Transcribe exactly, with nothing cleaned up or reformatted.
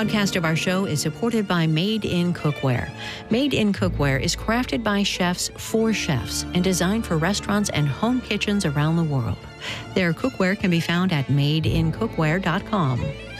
broadcast of our show is supported by Made in Cookware. Made in Cookware is crafted by chefs for chefs and designed for restaurants and home kitchens around the world. Their cookware can be found at made in cookware dot com.